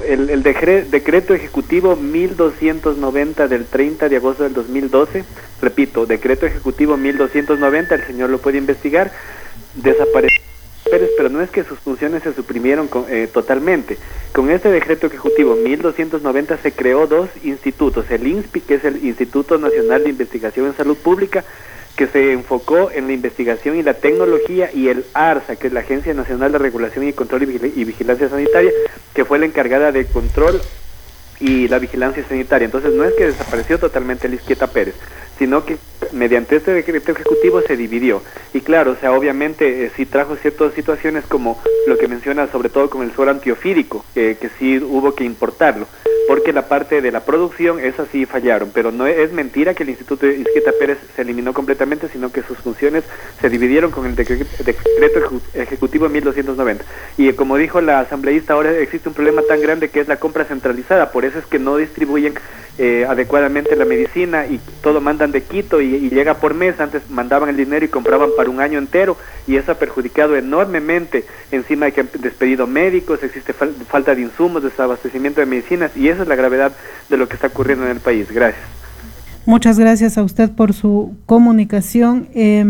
el decreto ejecutivo 1290 del 30 de agosto del 2012, repito, decreto ejecutivo 1290, el señor lo puede investigar, desapareció Pérez, pero no es que sus funciones se suprimieron totalmente. Con este decreto ejecutivo 1290 se creó dos institutos, el INSPI, que es el Instituto Nacional de Investigación en Salud Pública, que se enfocó en la investigación y la tecnología, y el ARSA, que es la Agencia Nacional de Regulación y Control y Vigilancia Sanitaria, que fue la encargada de control y la vigilancia sanitaria. Entonces no es que desapareció totalmente el Izquieta Pérez, sino que mediante este decreto ejecutivo se dividió. Y claro, o sea, obviamente sí trajo ciertas situaciones como lo que menciona, sobre todo con el suero antiofídico, que sí hubo que importarlo, porque la parte de la producción, esa sí fallaron, pero no es mentira que el Instituto Izquieta Pérez se eliminó completamente, sino que sus funciones se dividieron con el decreto ejecutivo 1290. Y como dijo la asambleísta, ahora existe un problema tan grande que es la compra centralizada, por eso es que no distribuyen adecuadamente la medicina y todo mandan de Quito y llega por mes. Antes mandaban el dinero y compraban para un año entero, y eso ha perjudicado enormemente. Encima hay que despedido médicos, existe falta de insumos, desabastecimiento de medicinas, y esa es la gravedad de lo que está ocurriendo en el país. Gracias. Muchas gracias a usted por su comunicación.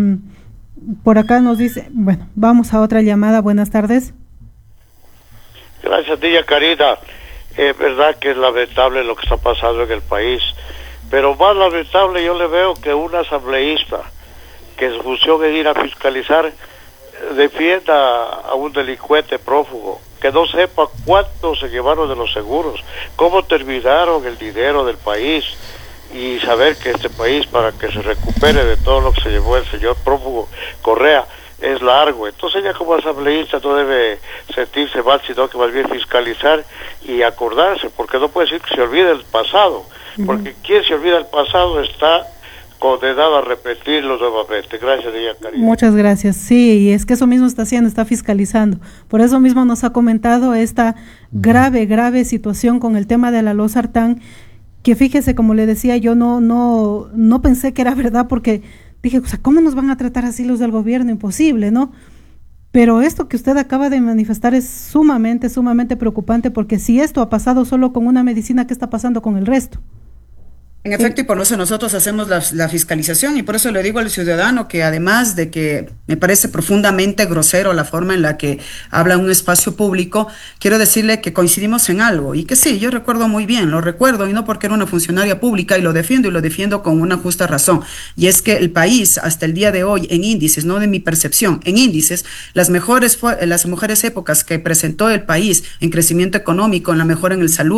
Por acá nos dice, bueno, vamos a otra llamada. Buenas tardes. Gracias, tía Karina. Es verdad que es lamentable lo que está pasando en el país, pero más lamentable yo le veo que un asambleísta, que su función es ir a fiscalizar, defienda a un delincuente prófugo, que no sepa cuánto se llevaron de los seguros, cómo terminaron el dinero del país, y saber que este país, para que se recupere de todo lo que se llevó el señor prófugo Correa, es largo. Entonces ella como asambleísta no debe sentirse mal, sino que más bien fiscalizar y acordarse, porque no puede decir que se olvide el pasado, porque quien se olvida el pasado está condenado a repetirlo nuevamente. Gracias, doña Karina. Muchas gracias. Sí, y es que eso mismo está haciendo, está fiscalizando. Por eso mismo nos ha comentado esta grave situación con el tema de la losartán, que fíjese, como le decía, yo no pensé que era verdad, porque dije, o sea, ¿cómo nos van a tratar así los del gobierno? Imposible, ¿no? Pero esto que usted acaba de manifestar es sumamente preocupante, porque si esto ha pasado solo con una medicina, ¿qué está pasando con el resto? En efecto, y por eso nosotros hacemos la fiscalización, y por eso le digo al ciudadano que, además de que me parece profundamente grosero la forma en la que habla en un espacio público, quiero decirle que coincidimos en algo, y que sí, yo recuerdo muy bien, lo recuerdo, y no porque era una funcionaria pública, y lo defiendo con una justa razón, y es que el país, hasta el día de hoy, en índices, no de mi percepción, en índices, las mejores épocas que presentó el país en crecimiento económico, en la mejora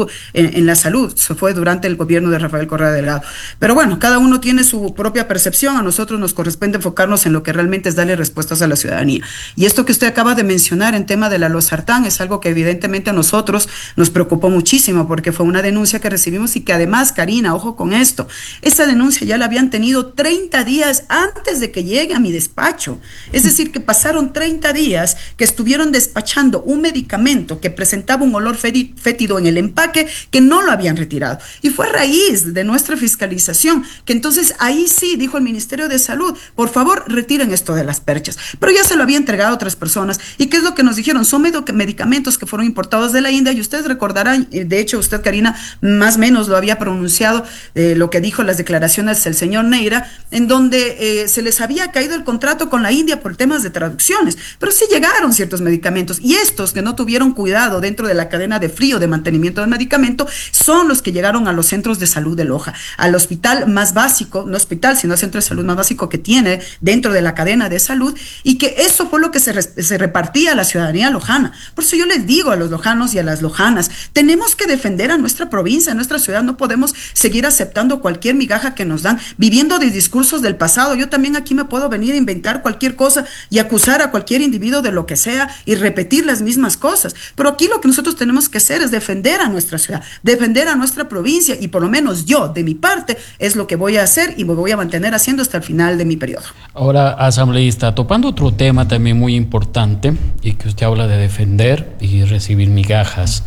en la salud, se fue durante el gobierno de Rafael Correa Delgado. Pero bueno, cada uno tiene su propia percepción. A nosotros nos corresponde enfocarnos en lo que realmente es darle respuestas a la ciudadanía. Y esto que usted acaba de mencionar en tema de la losartán es algo que evidentemente a nosotros nos preocupó muchísimo, porque fue una denuncia que recibimos, y que además, Karina, ojo con esto, esa denuncia ya la habían tenido 30 días antes de que llegue a mi despacho. Es decir, que pasaron 30 días que estuvieron despachando un medicamento que presentaba un olor fétido en el empaque, que no lo habían retirado. Y fue a raíz de nuestra fiscalización que entonces ahí sí dijo el Ministerio de Salud, por favor retiren esto de las perchas, pero ya se lo había entregado a otras personas. ¿Y qué es lo que nos dijeron? Son medicamentos que fueron importados de la India, y ustedes recordarán, de hecho usted, Karina, más o menos lo había pronunciado, lo que dijo las declaraciones del señor Neira, en donde se les había caído el contrato con la India por temas de traducciones, pero sí llegaron ciertos medicamentos, y estos que no tuvieron cuidado dentro de la cadena de frío de mantenimiento del medicamento son los que llegaron a los centros de salud de Loja, al hospital más básico, no hospital, sino al centro de salud más básico que tiene dentro de la cadena de salud, y que eso fue lo que se repartía a la ciudadanía lojana. Por eso yo les digo a los lojanos y a las lojanas, tenemos que defender a nuestra provincia, a nuestra ciudad. No podemos seguir aceptando cualquier migaja que nos dan, viviendo de discursos del pasado. Yo también aquí me puedo venir a inventar cualquier cosa y acusar a cualquier individuo de lo que sea y repetir las mismas cosas, pero aquí lo que nosotros tenemos que hacer es defender a nuestra ciudad, defender a nuestra provincia, y por lo menos yo, de mi parte, es lo que voy a hacer y me voy a mantener haciendo hasta el final de mi periodo. Ahora, asambleísta, topando otro tema también muy importante, y que usted habla de defender y recibir migajas,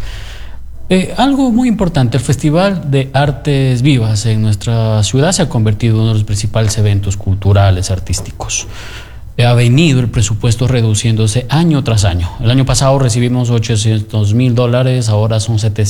algo muy importante, el Festival de Artes Vivas en nuestra ciudad se ha convertido en uno de los principales eventos culturales, artísticos. Ha venido el presupuesto reduciéndose año tras año. El año pasado recibimos $800,000, ahora son 700.